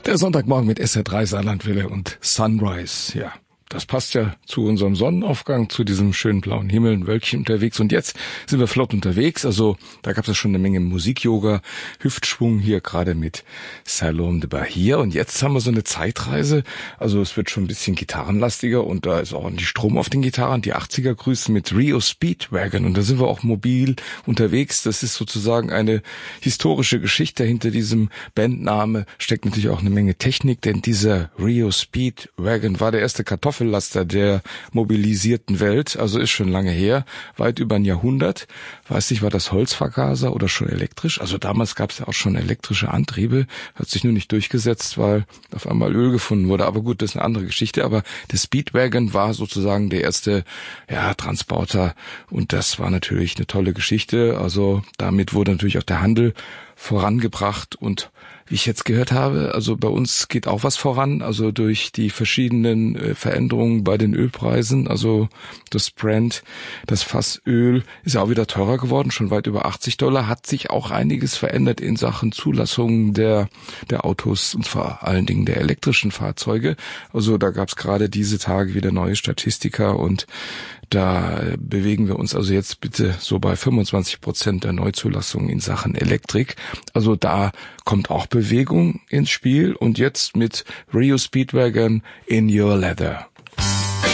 Der Sonntagmorgen mit SR3 Saarlandwelle und Sunrise, ja. Das passt ja zu unserem Sonnenaufgang, zu diesem schönen blauen Himmel, ein Wölkchen unterwegs. Und jetzt sind wir flott unterwegs. Also da gab es ja schon eine Menge Musik-Yoga, Hüftschwung hier gerade mit Salome de Bahia. Und jetzt haben wir so eine Zeitreise. Also es wird schon ein bisschen gitarrenlastiger und da ist auch ordentlich Strom auf den Gitarren. Die 80er grüßen mit Rio Speedwagon. Und da sind wir auch mobil unterwegs. Das ist sozusagen eine historische Geschichte. Hinter diesem Bandname steckt natürlich auch eine Menge Technik, denn dieser Rio Speedwagon war der erste Kartoffellaster der mobilisierten Welt, also ist schon lange her, weit über ein Jahrhundert. Weiß nicht, war das Holzvergaser oder schon elektrisch? Also damals gab es ja auch schon elektrische Antriebe, hat sich nur nicht durchgesetzt, weil auf einmal Öl gefunden wurde. Aber gut, das ist eine andere Geschichte. Aber der Speedwagon war sozusagen der erste Transporter und das war natürlich eine tolle Geschichte. Also damit wurde natürlich auch der Handel vorangebracht und wie ich jetzt gehört habe, also bei uns geht auch was voran, also durch die verschiedenen Veränderungen bei den Ölpreisen, also das Brent, das Fassöl ist ja auch wieder teurer geworden, schon weit über $80, hat sich auch einiges verändert in Sachen Zulassung der Autos und vor allen Dingen der elektrischen Fahrzeuge. Also da gab es gerade diese Tage wieder neue Statistika und da bewegen wir uns also jetzt bitte so bei 25% der Neuzulassung in Sachen Elektrik. Also da kommt auch Bewegung ins Spiel und jetzt mit Rio Speedwagon in Your Leather.